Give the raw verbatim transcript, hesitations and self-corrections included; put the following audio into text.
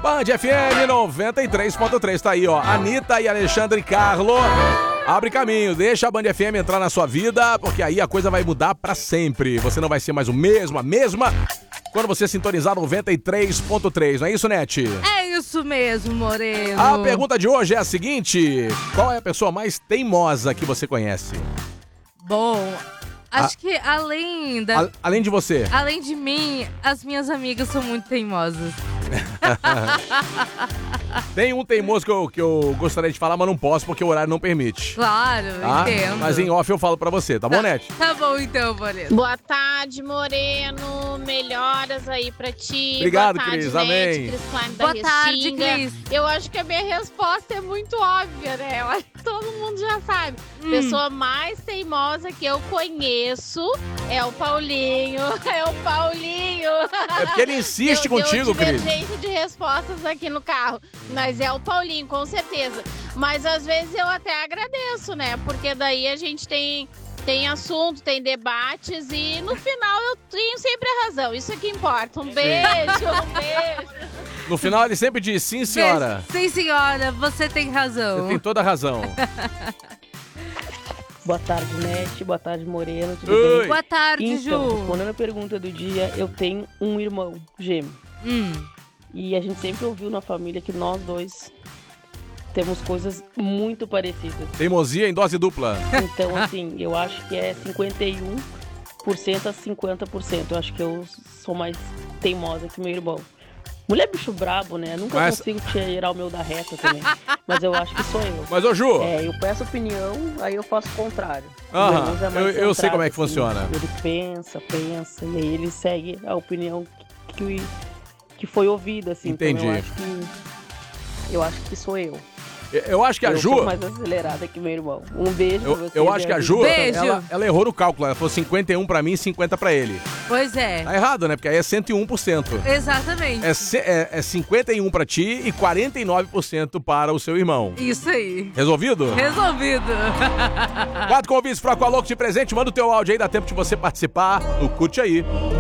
Band F M noventa e três ponto três, tá aí, ó. Anitta e Alexandre Carlo. Abre caminho, deixa a Band F M entrar na sua vida, porque aí a coisa vai mudar pra sempre. Você não vai ser mais o mesmo, a mesma, quando você sintonizar noventa e três ponto três, não é isso, Nete? É isso mesmo, Moreno. A pergunta de hoje é a seguinte: qual é a pessoa mais teimosa que você conhece? Bom, acho A- que além da... A- além de você. Além de mim, as minhas amigas são muito teimosas. Tem um teimoso que eu, que eu gostaria de falar, mas não posso porque o horário não permite. Claro, Tá? entendo. Mas em off eu falo pra você, tá bom, Nete? Tá bom então, Moreno. Boa tarde, Moreno. Melhoras aí pra ti. Obrigado, Boa tarde, Cris. Nete, Amém. Cris Klein da Boa tarde, Restinga. Cris. Eu acho que a minha resposta é muito óbvia, né? Eu acho que todo mundo já sabe. Hum. Pessoa mais teimosa que eu conheço é o Paulinho. É o Paulinho. É porque ele insiste Deu- contigo, deu Cris. divergência de respostas aqui no carro. Mas é o Paulinho, com certeza. Mas às vezes eu até agradeço, né? Porque daí a gente tem, tem assunto, tem debates e no final eu tenho sempre a razão. Isso é que importa. Um beijo, um beijo. No final ele sempre diz, sim, senhora. Sim, senhora, você tem razão. Você tem toda a razão. Boa tarde, Nete. Boa tarde, Moreno. Tudo Oi. bem? Boa tarde, Então, Ju. respondendo a pergunta do dia, eu tenho um irmão gêmeo. Hum. E a gente sempre ouviu na família que nós dois temos coisas muito parecidas. Teimosia em dose dupla. Então, assim, eu acho que é cinquenta e um por cento a cinquenta por cento. Eu acho que eu sou mais teimosa que meu irmão. Mulher bicho brabo, né? Nunca Mas- consigo tirar o meu da reta também. Mas eu acho que sou eu. Mas, ô Ju, É, eu peço opinião, aí eu faço o contrário. Aham, Meu irmão já é mais eu- eu sei centrado, como é que assim. funciona. Ele pensa, pensa, e aí ele segue a opinião que, que foi ouvida, assim. Entendi. Então eu acho que, eu acho que sou eu. eu acho que a eu Ju... sou mais acelerada que meu irmão. Um beijo pra Eu, você. eu acho que a Ju, Beijo. ela, ela errou no cálculo. Ela falou cinquenta e um pra mim e cinquenta pra ele. Pois é. Tá errado, né? Porque aí é cento e um por cento. Exatamente. É, ce- é, é cinquenta e um pra ti e quarenta e nove por cento para o seu irmão. Isso aí. Resolvido? Resolvido. Quatro convites pra Aqualoco de presente. Manda o teu áudio aí, dá tempo de você participar. No Curte Aí.